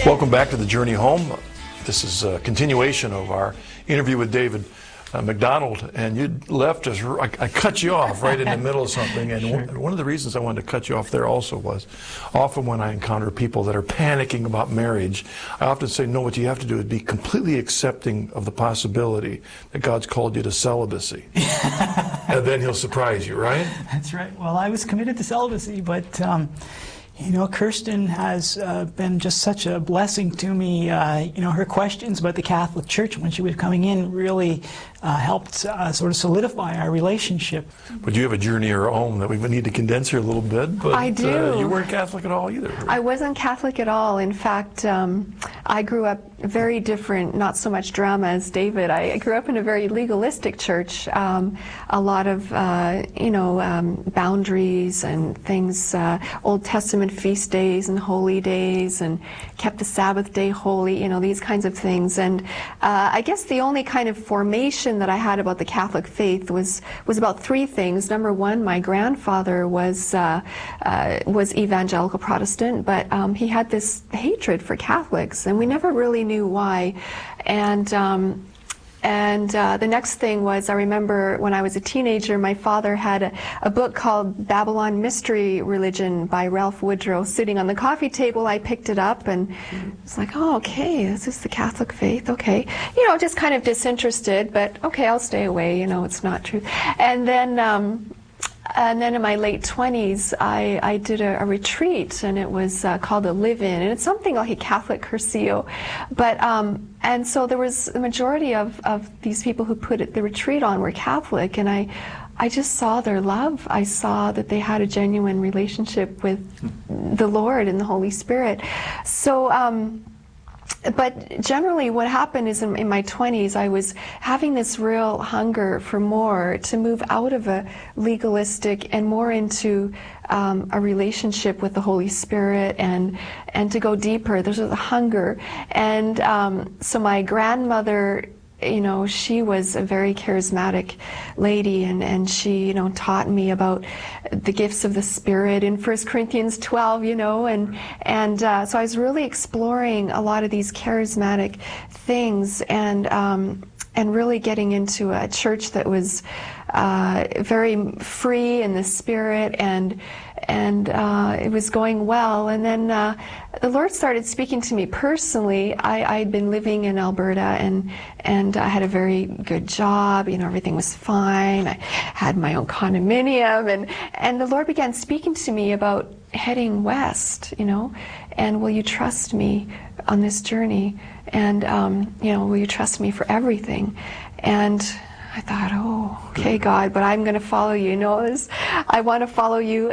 Welcome back to the Journey Home. This is a continuation of our interview with David McDonald, and you left us. I cut you off right in the middle of something, and Sure. one of the reasons I wanted to cut you off there also was, often when I encounter people that are panicking about marriage, I often say, no, what you have to do is be completely accepting of the possibility that God's called you to celibacy, and then He'll surprise you, right? That's right. Well, I was committed to celibacy, but you know, Kirsten has been just such a blessing to me. You know, her questions about the Catholic Church when she was coming in really helped sort of solidify our relationship. But you have a journey of your own that we need to condense here a little bit. But, I do. You weren't Catholic at all either. I wasn't Catholic at all. In fact, I grew up very different, not so much drama as David. I grew up in a very legalistic church. A lot of, boundaries and things, Old Testament feast days and holy days, and kept the Sabbath day holy, you know, these kinds of things. And I guess the only kind of formation that I had about the Catholic faith was about three things. Number one, my grandfather was evangelical Protestant, but he had this hatred for Catholics, and we never really knew why. And the next thing was, I remember when I was a teenager, my father had a book called Babylon Mystery Religion by Ralph Woodrow sitting on the coffee table. I picked it up and it's like, oh, okay, this is the Catholic faith, okay. You know, just kind of disinterested, but okay, I'll stay away, you know, it's not true. And then in my late 20s, I did a retreat, and it was called a live-in, and it's something like a Catholic Cursillo. But and so there was the majority of these people who put the retreat on were Catholic, and I just saw their love. I saw that they had a genuine relationship with the Lord and the Holy Spirit. So. But generally what happened is in my 20s, I was having this real hunger for more, to move out of a legalistic and more into a relationship with the Holy Spirit, and to go deeper. There's a hunger. And so my grandmother, you know, she was a very charismatic lady, and she, you know, taught me about the gifts of the Spirit in 1 Corinthians 12, you know, and so I was really exploring a lot of these charismatic things, and really getting into a church that was very free in the Spirit, and it was going well. And then the Lord started speaking to me personally. I'd been living in Alberta, and I had a very good job. You know, everything was fine. I had my own condominium, and the Lord began speaking to me about heading west, you know, and will you trust me on this journey? And, you know, will you trust me for everything? And I thought, oh, okay, God, but I'm going to follow you. You know, I want to follow you.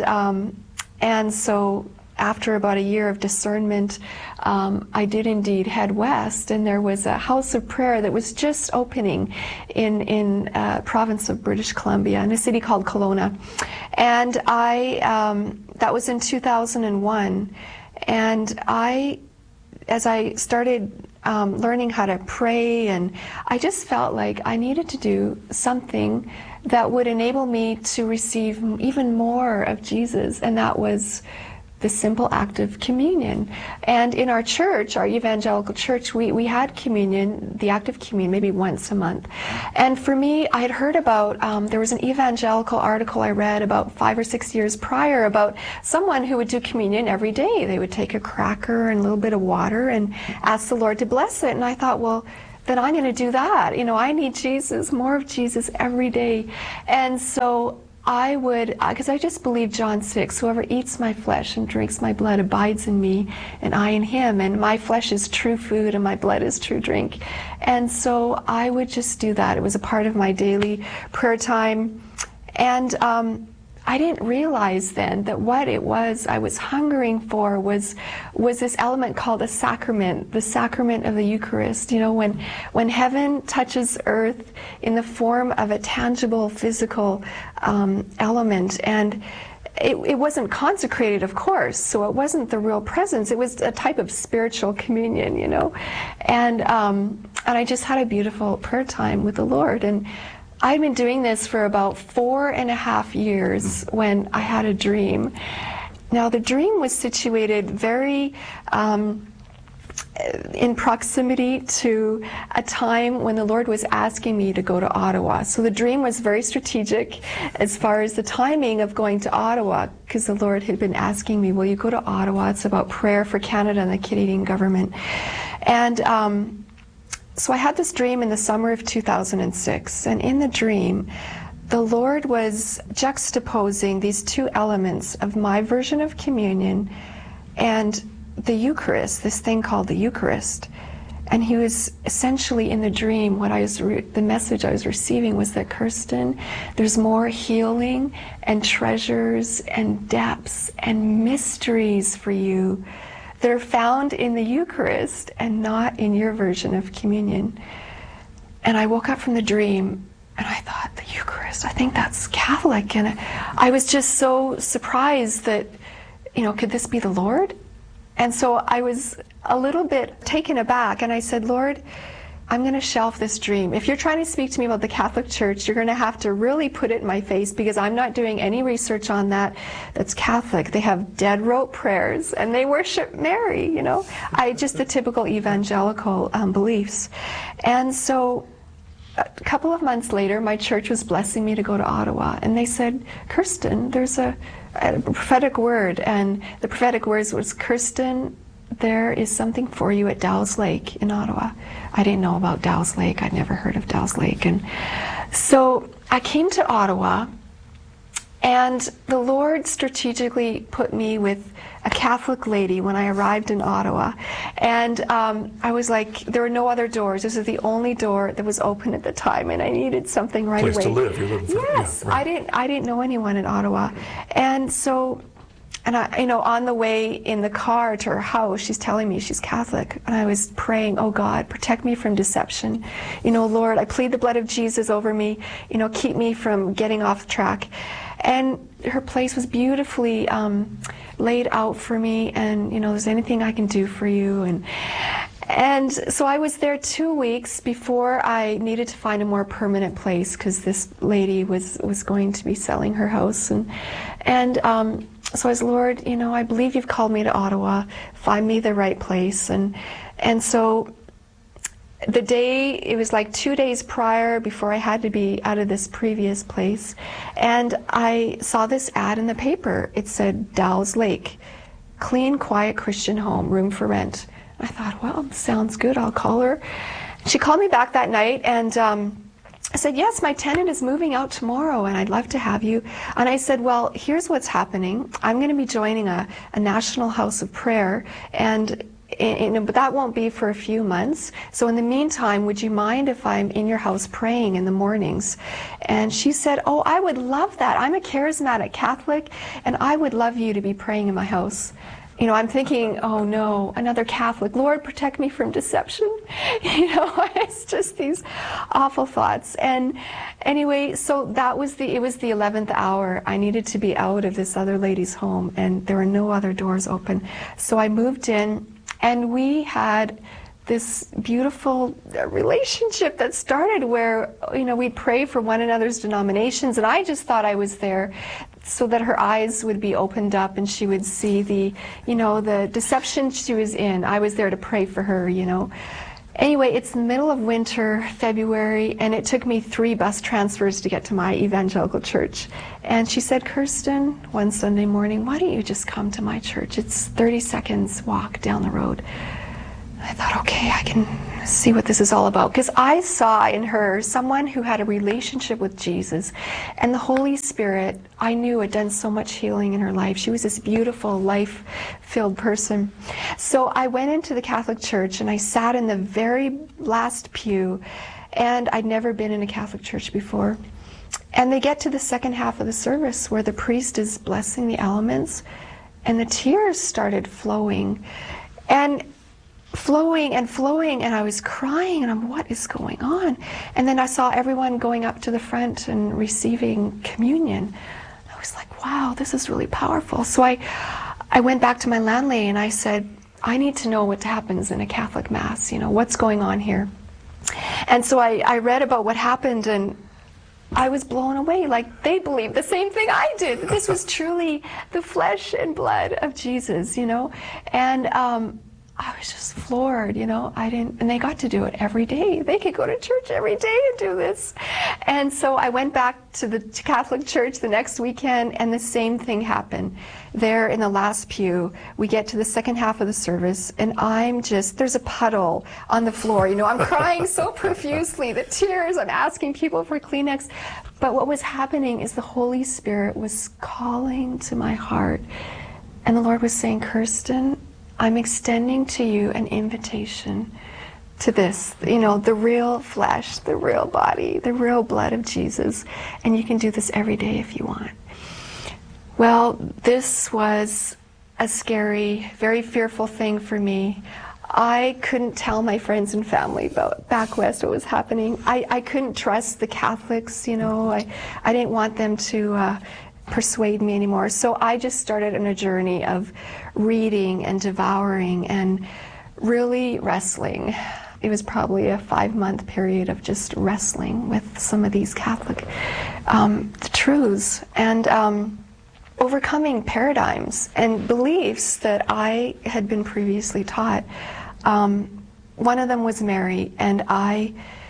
And so after about a year of discernment, I did indeed head west, and there was a house of prayer that was just opening in province of British Columbia, in a city called Kelowna. And that was in 2001. And as I started learning how to pray, and I just felt like I needed to do something that would enable me to receive even more of Jesus, and that was the simple act of communion. And in our church, our evangelical church, we had communion, the act of communion, maybe once a month. And for me, I had heard about, there was an evangelical article I read about 5 or 6 years prior about someone who would do communion every day. They would take a cracker and a little bit of water and ask the Lord to bless it. And I thought, well, then I'm going to do that. You know, I need Jesus, more of Jesus every day. And so I would, because I just believe John 6, whoever eats my flesh and drinks my blood abides in me, and I in him, and my flesh is true food and my blood is true drink. And so I would just do that. It was a part of my daily prayer time. And I didn't realize then that what it was I was hungering for was this element called a sacrament, the sacrament of the Eucharist. You know, when heaven touches earth in the form of a tangible physical element, and it wasn't consecrated, of course, so it wasn't the real presence. It was a type of spiritual communion, you know, and I just had a beautiful prayer time with the Lord. And I'd been doing this for about 4.5 years when I had a dream. Now the dream was situated very in proximity to a time when the Lord was asking me to go to Ottawa. So the dream was very strategic as far as the timing of going to Ottawa, because the Lord had been asking me, will you go to Ottawa? It's about prayer for Canada and the Canadian government. And so I had this dream in the summer of 2006, and in the dream, the Lord was juxtaposing these two elements of my version of communion and the Eucharist, this thing called the Eucharist. And he was essentially in the dream, the message I was receiving was that, Kirsten, there's more healing and treasures and depths and mysteries for you that are found in the Eucharist and not in your version of communion. And I woke up from the dream and I thought, the Eucharist, I think that's Catholic. And I was just so surprised that, could this be the Lord? And so I was a little bit taken aback, and I said, Lord, I'm going to shelf this dream. If you're trying to speak to me about the Catholic Church, you're going to have to really put it in my face, because I'm not doing any research on that. That's Catholic. They have dead rote prayers, and they worship Mary, just the typical evangelical beliefs. And so a couple of months later, my church was blessing me to go to Ottawa, and they said, Kirsten, there's a prophetic word, and the prophetic words was, Kirsten, there is something for you at Dow's Lake in Ottawa. I didn't know about Dow's Lake. I'd never heard of Dow's Lake. And so I came to Ottawa, and the Lord strategically put me with a Catholic lady when I arrived in Ottawa. And I was like, there were no other doors. This is the only door that was open at the time, and I needed something right away. Place to live. You're living for, yes, yeah, right. I didn't know anyone in Ottawa. And so, on the way in the car to her house, she's telling me she's Catholic. And I was praying, oh God, protect me from deception. Lord, I plead the blood of Jesus over me. Keep me from getting off track. And her place was beautifully laid out for me, and there's anything I can do for you. And so I was there 2 weeks before I needed to find a more permanent place, because this lady was going to be selling her house. And so I was, Lord, I believe you've called me to Ottawa. Find me the right place. And so the day, it was like 2 days prior, before I had to be out of this previous place, and I saw this ad in the paper. It said, Dow's Lake, clean, quiet Christian home, room for rent. I thought, well, sounds good, I'll call her. She called me back that night, and I said, yes, my tenant is moving out tomorrow, and I'd love to have you. And I said, well, here's what's happening. I'm going to be joining a national house of prayer, but that won't be for a few months. So in the meantime, would you mind if I'm in your house praying in the mornings? And she said, oh, I would love that. I'm a charismatic Catholic, and I would love you to be praying in my house. I'm thinking, oh no, another Catholic. Lord, protect me from deception. It's just these awful thoughts. And anyway, so it was the 11th hour. I needed to be out of this other lady's home, and there were no other doors open. So I moved in, and we had this beautiful relationship that started where, we'd pray for one another's denominations, and I just thought I was there so that her eyes would be opened up and she would see the deception she was in. I was there to pray for her, Anyway, it's the middle of winter, February, and it took me 3 bus transfers to get to my evangelical church. And she said, Kirsten, one Sunday morning, why don't you just come to my church? It's 30 seconds walk down the road. I thought, okay, I can see what this is all about. Because I saw in her someone who had a relationship with Jesus, and the Holy Spirit, I knew, had done so much healing in her life. She was this beautiful, life-filled person. So I went into the Catholic Church, and I sat in the very last pew, and I'd never been in a Catholic church before. And they get to the second half of the service where the priest is blessing the elements, and the tears started flowing. And flowing, and I was crying, and what is going on? And then I saw everyone going up to the front and receiving communion. I was like, wow, this is really powerful. So I went back to my landlady and I said, I need to know what happens in a Catholic Mass, what's going on here. And so I read about what happened, and I was blown away. Like, they believed the same thing I did. This was truly the flesh and blood of Jesus, And I was just floored, and they got to do it every day. They could go to church every day and do this. And so I went back to the Catholic Church the next weekend, and the same thing happened. There in the last pew, we get to the second half of the service, and there's a puddle on the floor. I'm crying so profusely, the tears, I'm asking people for Kleenex. But what was happening is the Holy Spirit was calling to my heart, and the Lord was saying, Kirsten, I'm extending to you an invitation to this, the real flesh, the real body, the real blood of Jesus, and you can do this every day if you want. Well, this was a scary, very fearful thing for me. I couldn't tell my friends and family about back west what was happening. I couldn't trust the Catholics, I didn't want them to persuade me anymore. So I just started on a journey of reading and devouring and really wrestling. It was probably a 5-month period of just wrestling with some of these Catholic truths and overcoming paradigms and beliefs that I had been previously taught. One of them was Mary, and I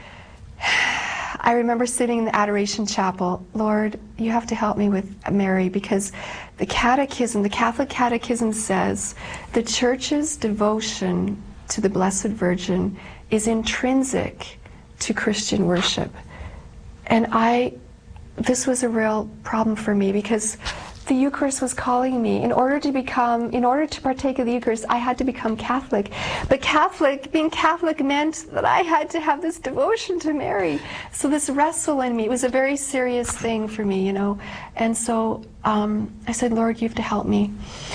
remember sitting in the Adoration Chapel, Lord, you have to help me with Mary, because the Catholic Catechism says the Church's devotion to the Blessed Virgin is intrinsic to Christian worship. And this was a real problem for me, because the Eucharist was calling me. In order to partake of the Eucharist, I had to become Catholic. But being Catholic meant that I had to have this devotion to Mary. So this wrestle in me, it was a very serious thing for me, And so I said, Lord, you have to help me.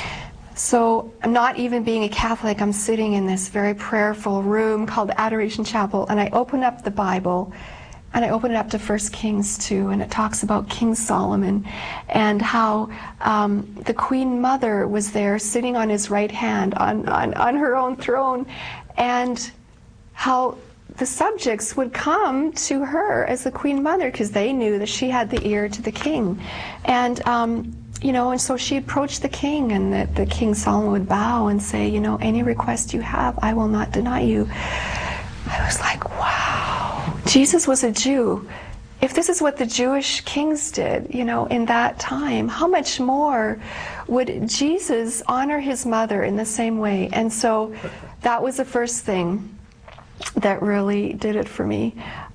So I'm not even being a Catholic, I'm sitting in this very prayerful room called the Adoration Chapel, and I open up the Bible, and I open it up to 1 Kings 2, and it talks about King Solomon and how the Queen Mother was there sitting on his right hand on her own throne, and how the subjects would come to her as the Queen Mother because they knew that she had the ear to the king. And and so she approached the king, and the King Solomon would bow and say, any request you have, I will not deny you. I was like, wow. Jesus was a Jew. If this is what the Jewish kings did, in that time, how much more would Jesus honor his mother in the same way? And so that was the first thing that really did it for me.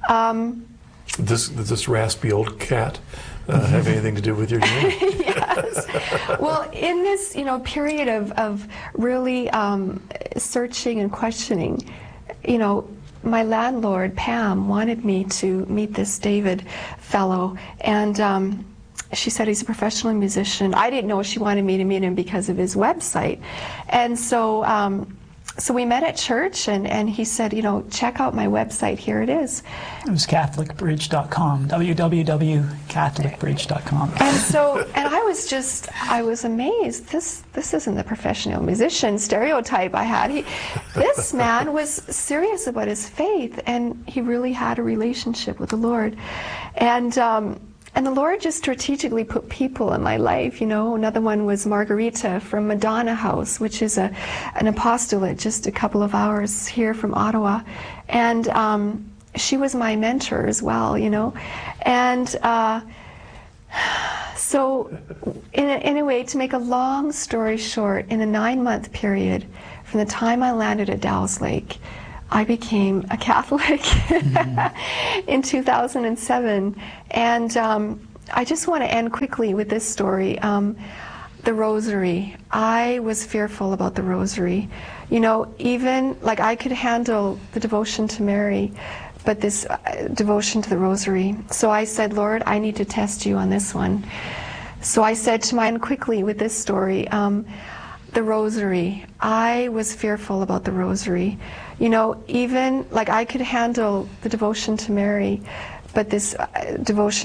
This raspy old cat have anything to do with your journey? Yes. Well, in this period of really searching and questioning, my landlord, Pam, wanted me to meet this David fellow, and she said he's a professional musician. I didn't know she wanted me to meet him because of his website. And so we met at church, and he said, check out my website, here it is. It was CatholicBridge.com, www.catholicbridge.com. And I was amazed. This isn't the professional musician stereotype I had. This man was serious about his faith, and he really had a relationship with the Lord. And the Lord just strategically put people in my life. Another one was Margarita from Madonna House, which is an apostolate just a couple of hours here from Ottawa. And she was my mentor as well, And so in a way, to make a long story short, in a 9-month period, from the time I landed at Dow's Lake, I became a Catholic in 2007. And I just want to end quickly with this story. The Rosary. I was fearful about the Rosary. Even I could handle the devotion to Mary, but this devotion to the Rosary. So I said, Lord, I need to test you on this one. So I said to mine quickly with this story, the Rosary. I was fearful about the Rosary. Even I could handle the devotion to Mary, but this devotion